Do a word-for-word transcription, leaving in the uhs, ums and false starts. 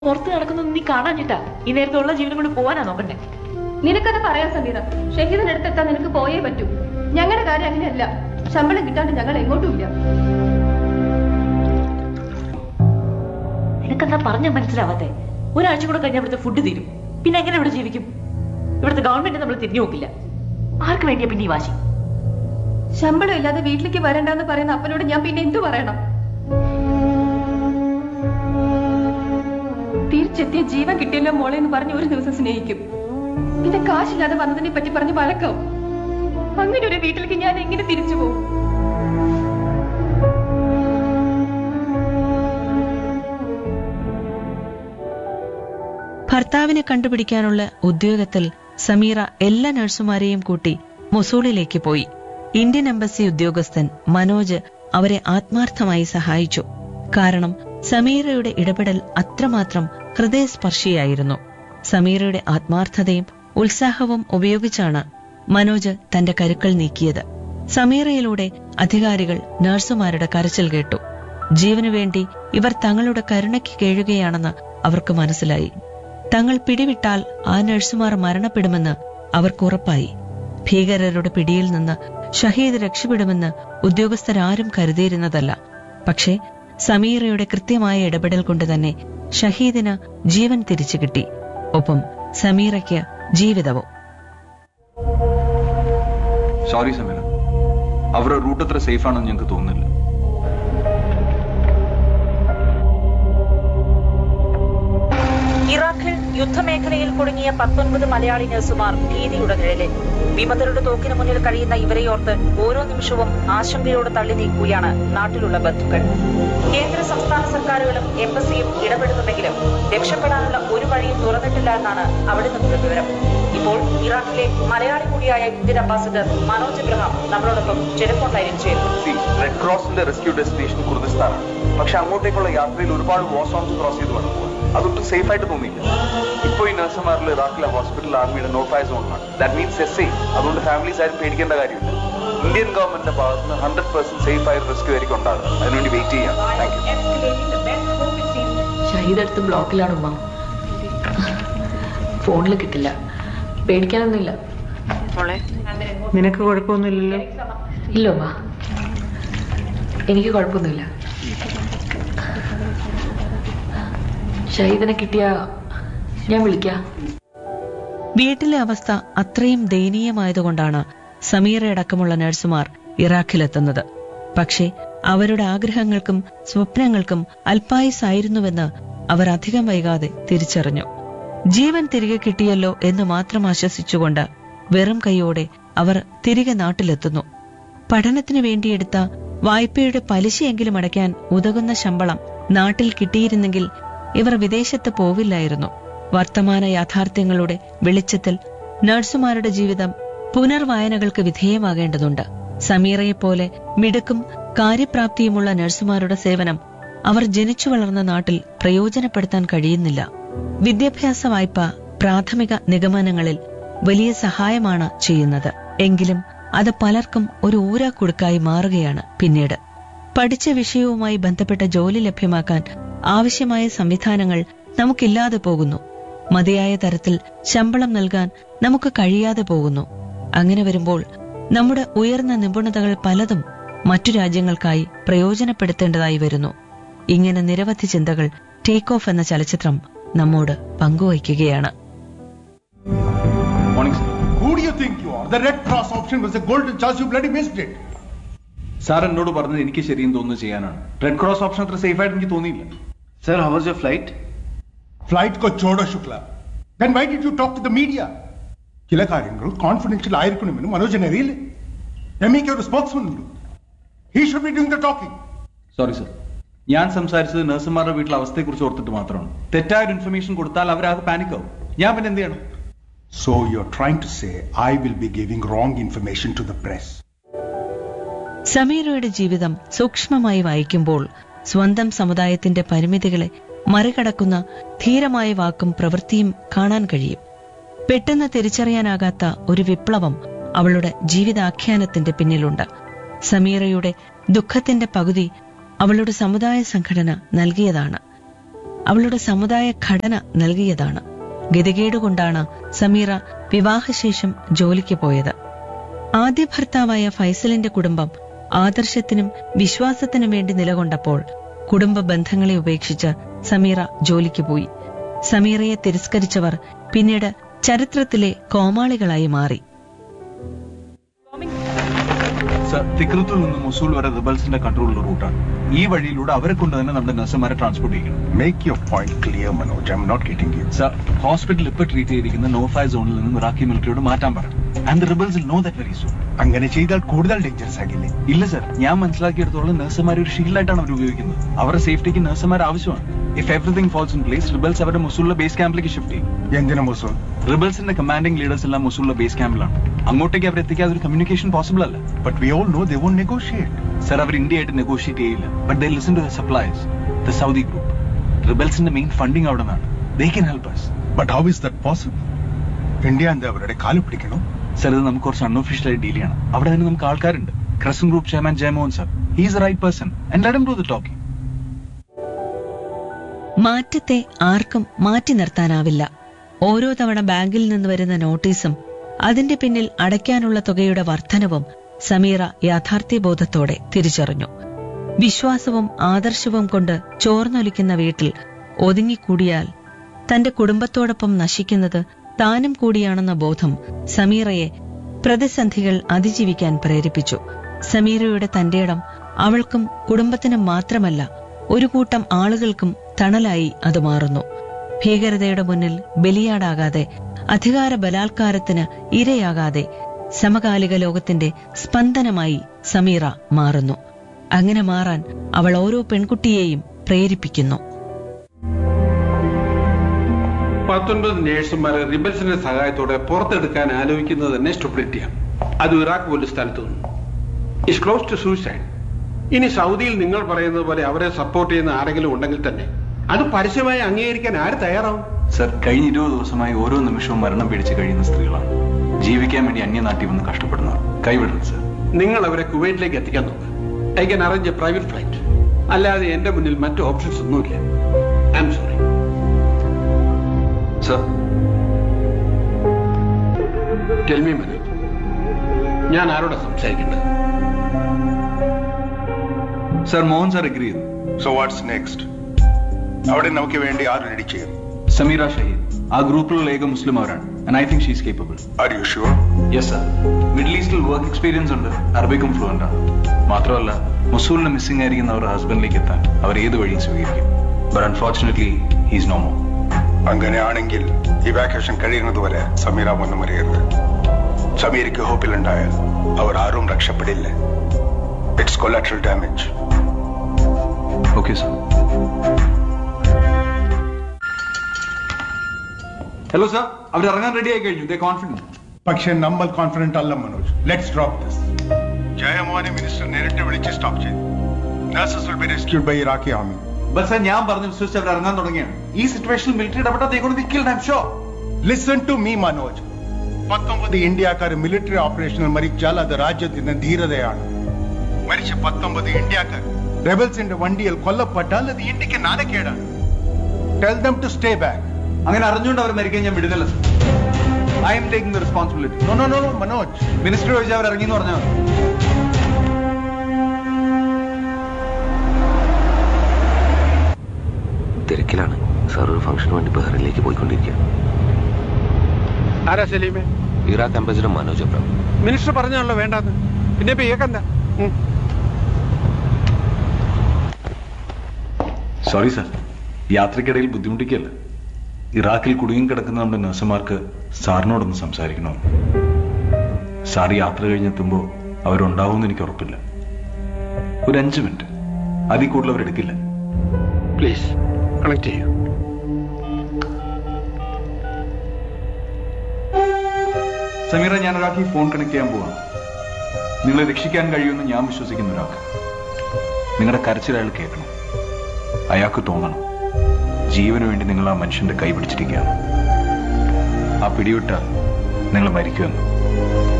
പുറത്ത് നടക്കുന്നൊന്നും നീ കാണാഞ്ഞിട്ടാ ഈ നേരത്തുള്ള ജീവനം കൊണ്ട് പോവാനാ നോക്കണ്ടേ? നിനക്കത് പറയാൻ സമീറ, ഷഹീദിനടുത്തെത്താൻ നിനക്ക് പോയേ പറ്റൂ. ഞങ്ങളുടെ കാര്യം അങ്ങനെയല്ല. ശമ്പളം കിട്ടാണ്ട് ഞങ്ങൾ എങ്ങോട്ടുമില്ല. നിനക്കെന്താ പറഞ്ഞ മനസ്സിലാവാത്തെ? ഒരാഴ്ച കൂടെ കഴിഞ്ഞാൽ ഇവിടുത്തെ ഫുഡ് തീരും. പിന്നെ എങ്ങനെ ഇവിടെ ജീവിക്കും? ഇവിടുത്തെ ഗവൺമെന്റ് നമ്മൾ തിരിഞ്ഞു നോക്കില്ല. ആർക്ക് വേണ്ടിയാ പിന്നെ ഈ വാശി? ശമ്പളം ഇല്ലാതെ വീട്ടിലേക്ക് വരണ്ടെന്ന് പറയുന്ന അപ്പനോട് ഞാൻ പിന്നെ എന്തു പറയണം? തിരിച്ചെത്തിയ ജീവൻ കിട്ടിയല്ലോ മോളെ എന്ന് പറഞ്ഞ് ഒരു ദിവസം സ്നേഹിക്കും. പിന്നെ കാശില്ലാതെ വന്നതിനെ പറ്റി പറഞ്ഞ് വഴക്കാവും. അങ്ങനെ ഒരു വീട്ടിലേക്ക് ഞാൻ എങ്ങനെ തിരിച്ചു പോകും? ഭർത്താവിനെ കണ്ടുപിടിക്കാനുള്ള ഉദ്യോഗത്തിൽ സമീറ എല്ലാ നഴ്സുമാരെയും കൂട്ടി മൊസൂളിലേക്ക് പോയി. ഇന്ത്യൻ എംബസി ഉദ്യോഗസ്ഥൻ മനോജ് അവരെ ആത്മാർത്ഥമായി സഹായിച്ചു. കാരണം സമീറയുടെ ഇടപെടൽ അത്രമാത്രം ഹൃദയസ്പർശിയായിരുന്നു. സമീറയുടെ ആത്മാർത്ഥതയും ഉത്സാഹവും ഉപയോഗിച്ചാണ് മനോജ് തന്റെ കരുക്കൾ നീക്കിയത്. സമീറയിലൂടെ അധികാരികൾ നഴ്സുമാരുടെ കരച്ചിൽ കേട്ടു. ജീവനുവേണ്ടി ഇവർ തങ്ങളുടെ കരുണയ്ക്ക് കേഴുകയാണെന്ന് അവർക്ക് മനസ്സിലായി. തങ്ങൾ പിടിവിട്ടാൽ ആ നഴ്സുമാർ മരണപ്പെടുമെന്ന് അവർക്കുറപ്പായി. ഭീകരരുടെ പിടിയിൽ നിന്ന് ഷഹീദ് രക്ഷപ്പെടുമെന്ന് ഉദ്യോഗസ്ഥരാരും കരുതിയിരുന്നതല്ല. പക്ഷേ സമീറയുടെ കൃത്യമായ ഇടപെടൽ കൊണ്ട് തന്നെ ഷഹീദിന് ജീവൻ തിരിച്ചു കിട്ടി. ഒപ്പം സമീറയ്ക്ക് ജീവിതവും. സോറി സമീറ, അവരുടെ റൂട്ട് അത്ര സേഫ് ആണെന്ന് ഞങ്ങൾക്ക് തോന്നുന്നില്ല. ഇറാഖിൽ യുദ്ധമേഖലയിൽ കുടുങ്ങിയ പത്തൊൻപത് മലയാളി നഴ്സുമാർ ഭീതിയുടെ നിഴലിൽ. വിമതരുടെ തോക്കിന് മുന്നിൽ കഴിയുന്ന ഇവരെയോർത്ത് ഓരോ നിമിഷവും ആശങ്കയോടെ തള്ളി നീക്കുകയാണ് നാട്ടിലുള്ള ബന്ധുക്കൾ. കേന്ദ്ര സംസ്ഥാന സർക്കാരുകളും എംബസിയും ഇടപെടുന്നുണ്ടെങ്കിലും രക്ഷപ്പെടാനുള്ള ഒരു വഴിയും തുറന്നിട്ടില്ല എന്നാണ് അവിടെ നിന്നുള്ള വിവരം. ഇപ്പോൾ ഇറാഖിലെ മലയാളി കൂടിയായ ഇന്ത്യൻ അംബാസിഡർ മനോജ് എബ്രഹാം നമ്മളോടൊപ്പം ടെലിഫോൺ ലൈനിൽ ചേരുന്നു. Red ക്രോസിന്റെ rescue destination കുർദിസ്ഥാനാണ്. പക്ഷെ അങ്ങോട്ടേക്കുള്ള യാത്രയിൽ ഒരുപാട് വാർ സോൺസ് ക്രോസ് ചെയ്ത് വേണം പോകാൻ. അതൊട്ടും സേഫ് ആയിട്ട് തോന്നിയില്ല. ഇപ്പോൾ ഈ നഴ്സുമാരിൽ ഇറാഖിലെ ഹോസ്പിറ്റൽ ആർമിയുടെ no fly സോണാണ്. That means S I. അതുകൊണ്ട് ഫാമിലീസ് ആരും പേടിക്കേണ്ട കാര്യമില്ല. ഇന്ത്യൻ ഗവൺമെന്റിന്റെ ഭാഗത്ത് നിന്ന് ഹൺഡ്രഡ് പെർസെന്റ് സേഫ് ആയ റെസ്ക്യൂ ആയിരിക്കും ഉണ്ടാകുക. അതിനുവേണ്ടി വെയിറ്റ് ചെയ്യാം. Thank you. ഷഹീദ് അടുത്ത് ബ്ലോക്കിലാണ് ഉമ്മ. ഫോണിൽ കിട്ടില്ല. പേടിക്കാനൊന്നുമില്ല. നിനക്ക് കുഴപ്പമൊന്നുമില്ലല്ലോ? ഇല്ല ഉമ്മ, എനിക്ക് കുഴപ്പമൊന്നുമില്ല. ഷഹീദിനെ കിട്ടിയ ഞാൻ വിളിക്കാം. വീട്ടിലെ അവസ്ഥ അത്രയും ദയനീയമായതുകൊണ്ടാണ് സമീറയടക്കമുള്ള നഴ്സുമാർ ഇറാഖിലെത്തുന്നത്. പക്ഷേ അവരുടെ ആഗ്രഹങ്ങൾക്കും സ്വപ്നങ്ങൾക്കും അല്പായുസായിരുന്നുവെന്ന് അവർ അധികം വൈകാതെ തിരിച്ചറിഞ്ഞു. ജീവൻ തിരികെ കിട്ടിയല്ലോ എന്ന് മാത്രം ആശ്വസിച്ചുകൊണ്ട് വെറും കൈയോടെ അവർ തിരികെ നാട്ടിലെത്തുന്നു. പഠനത്തിനു വേണ്ടിയെടുത്ത വായ്പയുടെ പലിശയെങ്കിലും അടയ്ക്കാൻ ഉതകുന്ന ശമ്പളം നാട്ടിൽ കിട്ടിയിരുന്നെങ്കിൽ ഇവർ വിദേശത്ത് പോവില്ലായിരുന്നു. വർത്തമാന യാഥാർത്ഥ്യങ്ങളുടെ വെളിച്ചത്തിൽ നഴ്സുമാരുടെ ജീവിതം പുനർവായനകൾക്ക് വിധേയമാകേണ്ടതുണ്ട്. സമീറയെപ്പോലെ മിടുക്കും കാര്യപ്രാപ്തിയുമുള്ള നഴ്സുമാരുടെ സേവനം അവർ ജനിച്ചു വളർന്ന നാട്ടിൽ പ്രയോജനപ്പെടുത്താൻ കഴിയുന്നില്ല. വിദ്യാഭ്യാസ വായ്പ പ്രാഥമിക നിഗമനങ്ങളിൽ വലിയ സഹായമാണ് ചെയ്യുന്നത്. എങ്കിലും അത് പലർക്കും ഒരു ഊരാക്കുടുക്കായി മാറുകയാണ് പിന്നീട്. പഠിച്ച വിഷയവുമായി ബന്ധപ്പെട്ട ജോലി ലഭ്യമാക്കാൻ ആവശ്യമായ സംവിധാനങ്ങൾ നമുക്കില്ലാതെ പോകുന്നു. മതിയായ തരത്തിൽ ശമ്പളം നൽകാൻ നമുക്ക് കഴിയാതെ പോകുന്നു. അങ്ങനെ വരുമ്പോൾ നമ്മുടെ ഉയർന്ന നിപുണതകൾ പലതും മറ്റു രാജ്യങ്ങൾക്കായി പ്രയോജനപ്പെടുത്തേണ്ടതായി വരുന്നു. ഇങ്ങനെ നിരവധി ചിന്തകൾ ടേക്ക് ഓഫ് എന്ന ചലച്ചിത്രം നമ്മോട് പങ്കുവയ്ക്കുകയാണ്. Who do you think you are? The Red Cross option was a golden chance. You bloody missed it. Sir എന്നോട് പറഞ്ഞത് എനിക്ക് ശരിയെന്ന് തോന്നുന്നു ചെയ്യാനാണ്. റെഡ് ക്രോസ് ഓപ്ഷൻ അത്ര സേഫ് ആയിട്ട് എനിക്ക് തോന്നിയില്ല. Sir, how was your flight? Flight ko chodo Shukla. Then why did you talk to the media? ചില കാര്യങ്ങൾ കോൺഫിഡൻഷ്യൽ ആയിരിക്കണമെന്ന് മനോജനെ അറിയില്ലേ? എം ഇക്ക് ഒരു സ്പോക്സ്മാൻ ഉണ്ട്. He should be doing the talking. Sorry sir, ഞാൻ സംസാരിച്ചത് നഴ്സുമാരുടെ വീട്ടിലെ അവസ്ഥയെക്കുറിച്ച് ഓർത്തിട്ട് മാത്രമാണ്. തെറ്റായ ഒരു ഇൻഫർമേഷൻ കൊടുത്താൽ അവരാകെ പാനിക് ആവും. ഞാൻ പിന്നെ എന്ത് ചെയ്യണം? So you're trying to say I will be giving wrong information to the press. സമീറയുടെ ജീവിതം സൂക്ഷ്മമായി വായിക്കുമ്പോൾ സ്വന്തം സമുദായത്തിന്റെ പരിമിതികളെ മറികടക്കുന്ന ധീരമായ വാക്കും പ്രവൃത്തിയും കാണാൻ കഴിയും. പെട്ടെന്ന് തിരിച്ചറിയാനാകാത്ത ഒരു വിപ്ലവം അവളുടെ ജീവിതാഖ്യാനത്തിന്റെ പിന്നിലുണ്ട്. സമീറയുടെ ദുഃഖത്തിന്റെ പകുതി അവളുടെ സമുദായ സംഘടന നൽകിയതാണ്. അവളുടെ സമുദായ ഘടന നൽകിയതാണ്. ഗതികേടുകൊണ്ടാണ് സമീറ വിവാഹശേഷം ജോലിക്ക് പോയത്. ആദ്യ ഭർത്താവായ ഫൈസലിന്റെ കുടുംബം ആദർശത്തിനും വിശ്വാസത്തിനും വേണ്ടി നിലകൊണ്ടപ്പോൾ കുടുംബ ബന്ധങ്ങളെ ഉപേക്ഷിച്ച് സമീറ ജോലിക്ക് പോയി. സമീറയെ തിരസ്കരിച്ചവർ പിന്നീട് ചരിത്രത്തിലെ കോമാളികളായി മാറി. തിക്രത്തിൽ നിന്ന് മൊസൂൾ വരെ റിബൽസിന്റെ കൺട്രോളിലുള്ള റൂട്ടാണ്. ഈ വഴിയിലൂടെ അവരെ കൊണ്ട് തന്നെ നമ്മുടെ നഴ്സുമാരെ ട്രാൻസ്പോർട്ട് ചെയ്യണം. Make your point clear, Manoj. I'm not getting you. Sir, hospital ഇപ്പൊ ട്രീറ്റ് ചെയ്തിരിക്കുന്ന നോ ഫ്ലൈ സോണിൽ നിന്നും ഇറാഖി മിലിറ്ററിയോട് മാറ്റാൻ പറയും. And the rebels will know that very soon. അങ്ങനെ ചെയ്താൽ കൂടുതൽ ഡേഞ്ചറസ് ആകില്ലേ? ഇല്ല സർ, ഞാൻ മനസ്സിലാക്കിയെടുത്തോളം നഴ്സുമാർ ഒരു ഷീൽഡായിട്ടാണ് അവർ ഉപയോഗിക്കുന്നത്. അവരുടെ സേഫ്റ്റിക്ക് നഴ്സുമാർ ആവശ്യമാണ്. If everything false in place, rebels അവരുടെ മൊസൂളിലെ ബേസ് ക്യാമ്പിലേക്ക് ഷിഫ്റ്റ് ചെയ്യും. എന്തിനാ മൊസൂൾ? റിബൽസിന്റെ കമാൻഡിംഗ് ലീഡേഴ്സ് എല്ലാം മൊസൂളിലെ ബേസ് ക്യാമ്പിലാണ്. അങ്ങോട്ടേക്ക് അവർ എത്തിക്കാതെ ഒരു കമ്മ്യൂണിക്കേഷൻ പോസിബിൾ അല്ല. But we all know they won't negotiate. Sir, our ഇന്ത്യയായിട്ട് negotiate ചെയ്യില്ല. But they listen to the supplies, the Saudi group. റിബൽസിന്റെ main funding അവിടെ നിന്നാണ്. ദേ കൻ help us. But how is that possible? India എന്താ അവരുടെ കാല് പിടിക്കണം? Sir, ഇത് നമുക്ക് കുറച്ച് അൺഒഫീഷ്യലായി ഡീൽ ചെയ്യണം. അവിടെ തന്നെ നമുക്ക് ആൾക്കാരുണ്ട്. Crescent group chairman Jayamohan sir, he is the right person and let him do the talking. മാറ്റത്തെ ആർക്കും മാറ്റി നിർത്താനാവില്ല. ഓരോ തവണ ബാങ്കിൽ നിന്ന് വരുന്ന നോട്ടീസും അതിന്റെ പിന്നിൽ അടയ്ക്കാനുള്ള തുകയുടെ വർധനവും സമീറ യാഥാർത്ഥ്യബോധത്തോടെ തിരിച്ചറിഞ്ഞു. വിശ്വാസവും ആദർശവും കൊണ്ട് ചോർന്നൊലിക്കുന്ന വീട്ടിൽ ഒതുങ്ങിക്കൂടിയാൽ തന്റെ കുടുംബത്തോടൊപ്പം നശിക്കുന്നത് താനും കൂടിയാണെന്ന ബോധം സമീറയെ പ്രതിസന്ധികൾ അതിജീവിക്കാൻ പ്രേരിപ്പിച്ചു. സമീറയുടെ തന്റേടം അവൾക്കും കുടുംബത്തിനും മാത്രമല്ല, ഒരു കൂട്ടം ആളുകൾക്കും തണലായി അത് മാറുന്നു. ഭീകരതയുടെ മുന്നിൽ ബലിയാടാകാതെ, അധികാര ബലാത്കാരത്തിന് ഇരയാകാതെ സമകാലിക ലോകത്തിന്റെ സ്പന്ദനമായി സമീറ മാറുന്നു. അങ്ങനെ മാറാൻ അവൾ ഓരോ പെൺകുട്ടിയെയും പ്രേരിപ്പിക്കുന്നു. പത്തൊൻപത് നേഴ്സുമാരെ റിബൽസിന്റെ സഹായത്തോടെ പുറത്തെടുക്കാൻ ആലോചിക്കുന്നത് തന്നെ സ്റ്റുപ്പിഡിറ്റിയാണ്. അത് ഇറാഖ് പോലീസ് സ്ഥലത്തു നിന്നു. It's close to suicide. ഇനി സൗദിയിൽ നിങ്ങൾ പറയുന്നത് പോലെ അവരെ സപ്പോർട്ട് ചെയ്യുന്ന ആരെങ്കിലും ഉണ്ടെങ്കിൽ തന്നെ അത് പരസ്യമായി അംഗീകരിക്കാൻ ആര് തയ്യാറാവും? സർ, കഴിഞ്ഞ ഇരുപത് ദിവസമായി ഓരോ നിമിഷവും മരണം പിടിച്ച് കഴിയുന്ന സ്ത്രീകളാണ്. ജീവിക്കാൻ വേണ്ടി അന്യനാട്ടിൽ വന്ന് കഷ്ടപ്പെടുന്നവർ. കൈവിടണം സർ. നിങ്ങൾ അവരെ കുവൈറ്റിലേക്ക് എത്തിക്കാൻ നോക്ക്. I can arrange A private flight. അല്ലാതെ എന്റെ മുന്നിൽ മറ്റു ഓപ്ഷൻസ് ഒന്നുമില്ല. I am sorry sir. Tell me Manoj, ഞാൻ ആരോടാ സംസാരിക്കേണ്ടത്? സർ, മോഹൻ സർ അഗ്രി ചെയ്തു. So what's next? അവിടെ നമുക്ക് വേണ്ടി ആര് റെഡി ചെയ്യും? സമീറ ഷഹീദ്. ആ ഗ്രൂപ്പിലുള്ള ഏക മുസ്ലിം അവരാണ്. And I think she is capable. Are you sure? Yes sir. Middle ഈസ്റ്റിൽ വർക്ക് എക്സ്പീരിയൻസ് ഉണ്ട്. അറബിക്കും ഫ്ലുവന്റ് ആണ്. മാത്രമല്ല മൊസൂളിന് മിസ്സിംഗ് ആയിരിക്കുന്ന അവരുടെ ഹസ്ബൻഡിലേക്ക് എത്താൻ അവർ ഏത് വഴിയും സ്വീകരിക്കും. But unfortunately he is no more. അങ്ങനെയാണെങ്കിൽ ഇവാക്യുവേഷൻ കഴിയുന്നതുവരെ സമീറ ഒന്നും അറിയരുത്. സമീറയ്ക്ക് ഹോപ്പിലുണ്ടായാൽ അവർ ആരും രക്ഷപ്പെടില്ല. It's collateral damage. Okay sir. Hello sir, അവർ ഇറങ്ങാൻ റെഡി ആയി കഴിഞ്ഞു. ദേ കോൺഫിഡന്റ്. പക്ഷേ നമ്മൾ കോൺഫിഡന്റ് അല്ല Manoj. Let's drop this. ജയമോഹനെ minister നേരിട്ട് വിളിച്ച് സ്റ്റോപ്പ് ചെയ്തു. Nurses will be rescued by Iraqi army. But sir, ഞാൻ പറഞ്ഞു വിശ്വസിച്ച് അവർ ഇറങ്ങാൻ തുടങ്ങിയാണ്. ഈ സിറ്റുവേഷനിൽ military ഇടപെട്ടാൽ they going to be killed, I'm sure. Listen to me Manoj. പത്തൊമ്പത് ഇന്ത്യക്കാർ മിലിറ്ററി ഓപ്പറേഷനിൽ മരിച്ചാൽ അത് രാജ്യത്തിന്റെ ധീരതയാണ്. മരിച്ച പത്തൊമ്പത് ഇന്ത്യക്കാർ റെബൽസിന്റെ വണ്ടിയിൽ കൊല്ലപ്പെട്ടാൽ അത് ഇന്ത്യക്ക് നാണക്കേടാണ്. Tell them to stay back. അങ്ങനെ അറിഞ്ഞുകൊണ്ട് അവർ മരിക്കാൻ ഞാൻ വിടുന്നില്ല sir. I am taking the responsibility. No, no, no, no, Manoj. Minister ചോദിച്ചാൽ അവർ ഇറങ്ങി എന്ന് പറഞ്ഞാൽ തിരക്കിലാണ് സാർ. ഒരു ഫംഗ്ഷന് വേണ്ടി ബഹ്റിനിലേക്ക് പോയിക്കൊണ്ടിരിക്കുക. ആരാ സലീമേ? Iraq ambassador Manoj Abram. Minister പറഞ്ഞാണല്ലോ വേണ്ടാന്ന്. പിന്നെ ഇപ്പൊ ഏക്കെന്താ? സോറി സർ, യാത്രക്കിടയിൽ ബുദ്ധിമുട്ടിക്കല്ല. ഇറാഖിൽ കുടുങ്ങി കിടക്കുന്ന നമ്മുടെ നഴ്സുമാർക്ക് സാറിനോടൊന്ന് സംസാരിക്കണോ? സാർ യാത്ര കഴിഞ്ഞെത്തുമ്പോൾ അവരുണ്ടാവുമെന്ന് എനിക്ക് ഉറപ്പില്ല. ഒരു അഞ്ച് മിനിറ്റ്, അതിൽ കൂടുതൽ അവരെടുക്കില്ല. പ്ലീസ് കണക്ട് ചെയ്യൂ. സമീറ, ഞാൻ ഒരാൾക്ക് ഫോൺ കണക്ട് ചെയ്യാൻ പോവാണ്. നിങ്ങളെ രക്ഷിക്കാൻ കഴിയുമെന്ന് ഞാൻ വിശ്വസിക്കുന്ന ഒരാൾക്ക്. നിങ്ങളുടെ കരച്ചിൽ അയാൾ കേൾക്കണം. അയാൾക്ക് തോന്നണം ജീവന് വേണ്ടി നിങ്ങൾ ആ മനുഷ്യന്റെ കൈ പിടിച്ചിരിക്കുകയാണ്. ആ പിടിവിട്ടാൽ നിങ്ങൾ മരിക്കുമെന്ന്.